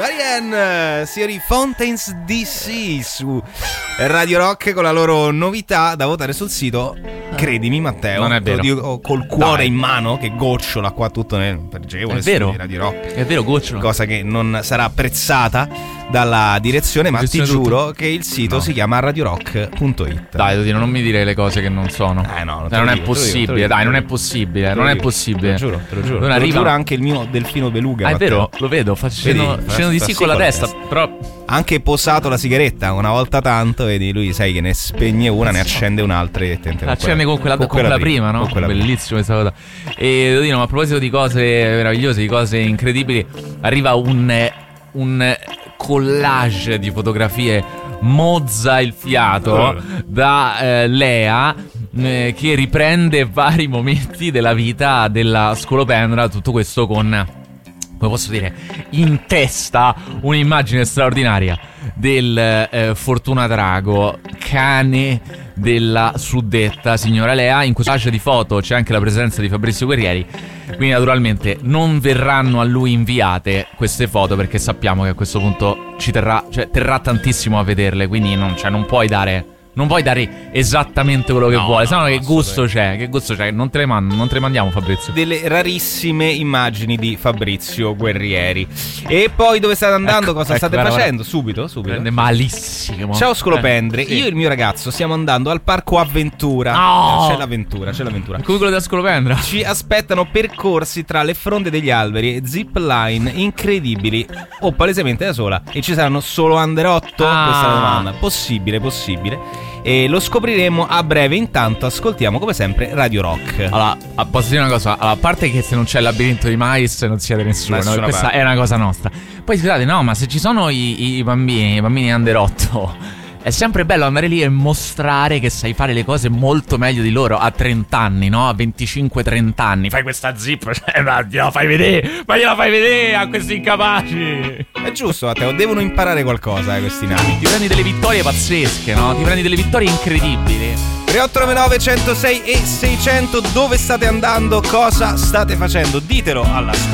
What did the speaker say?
Marianne, signori Fountains DC su Radio Rock con la loro novità da votare sul sito. Credimi Matteo, non è vero. Io col cuore in mano che gocciola qua tutto nel pregevole studio di Radio Rock. È vero, gocciola. Cosa che non sarà apprezzata dalla direzione, ma ti giuro che il sito si chiama radiorock.it. Dai, Dodino, non mi dire le cose che non sono. No, non è possibile, dai, non è possibile, non è possibile. Te lo giuro. Non arriva anche il mio delfino beluga. È vero, lo vedo, facendo di sì con la testa, però anche posato la sigaretta una volta tanto, vedi, lui sai che ne spegne una, ne accende un'altra e accende con quella prima, no? Bellissimo questa cosa. E Dodino, ma a proposito di cose meravigliose, di cose incredibili, arriva un collage di fotografie mozza il fiato da Lea, che riprende vari momenti della vita della scolopendra, tutto questo con, come posso dire, in testa un'immagine straordinaria del Fortuna Drago, cane della suddetta signora Lea. In questo collage di foto c'è anche la presenza di Fabrizio Guerrieri, quindi naturalmente non verranno a lui inviate queste foto, perché sappiamo che a questo punto ci terrà tantissimo a vederle, quindi non puoi dare esattamente quello che vuole, sennò che gusto c'è? Non te le mandiamo, Fabrizio. Delle rarissime immagini di Fabrizio Guerrieri. E poi dove state andando? Cosa state facendo? Subito. Prende malissimo. Ciao scolopendre, io e il mio ragazzo stiamo andando al parco Avventura. C'è l'avventura. Come quello della scolopendra. Ci aspettano percorsi tra le fronde degli alberi e zip line incredibili, o palesemente da sola, e ci saranno solo under 8? Questa è la domanda. Possibile. E lo scopriremo a breve. Intanto ascoltiamo come sempre Radio Rock. Allora, posso dire una cosa? Allora, a parte che se non c'è il labirinto di mais non siete nessuno, questa è una cosa nostra. Poi scusate, no, ma se ci sono i bambini under 8, è sempre bello andare lì e mostrare che sai fare le cose molto meglio di loro a 30 anni, no? A 25-30 anni. Fai questa zip, ma gliela fai vedere a questi incapaci. È giusto, Matteo, devono imparare qualcosa questi nani. Ti prendi delle vittorie pazzesche, no? Ti prendi delle vittorie incredibili. 3899 106 e 600, dove state andando? Cosa state facendo? Ditelo alla